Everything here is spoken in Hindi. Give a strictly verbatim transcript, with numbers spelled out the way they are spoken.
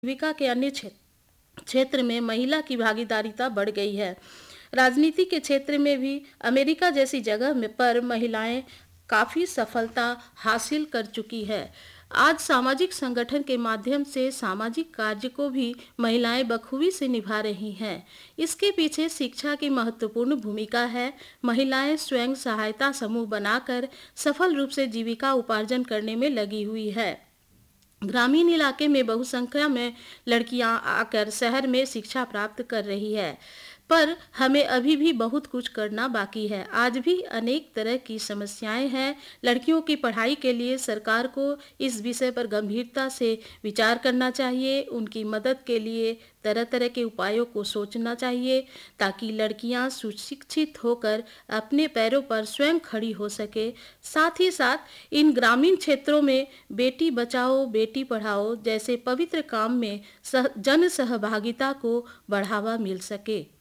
जीविका के अन्य क्षेत्र क्षेत्र में महिला की भागीदारिता बढ़ गई है। राजनीति के क्षेत्र में भी अमेरिका जैसी जगह में पर महिलाएं काफ़ी सफलता हासिल कर चुकी है। आज सामाजिक संगठन के माध्यम से सामाजिक कार्य को भी महिलाएं बखूबी से निभा रही हैं। इसके पीछे शिक्षा की महत्वपूर्ण भूमिका है। महिलाएं स्वयं सहायता समूह बनाकर सफल रूप से जीविका उपार्जन करने में लगी हुई है। ग्रामीण इलाके में बहुसंख्या में लड़कियां आकर शहर में शिक्षा प्राप्त कर रही है, पर हमें अभी भी बहुत कुछ करना बाकी है। आज भी अनेक तरह की समस्याएं हैं। लड़कियों की पढ़ाई के लिए सरकार को इस विषय पर गंभीरता से विचार करना चाहिए। उनकी मदद के लिए तरह तरह के उपायों को सोचना चाहिए ताकि लड़कियां सुशिक्षित होकर अपने पैरों पर स्वयं खड़ी हो सके। साथ ही साथ इन ग्रामीण क्षेत्रों में बेटी बचाओ बेटी पढ़ाओ जैसे पवित्र काम में सह, जन सहभागिता को बढ़ावा मिल सके।